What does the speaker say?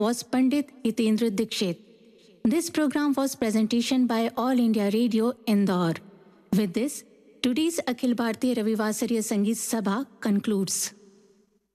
was Pandit Hitendra Dikshit. This program was presentation by All India Radio Indore. With this, today's Akhil Bharatiya Ravivasariya Sangeet Sabha concludes.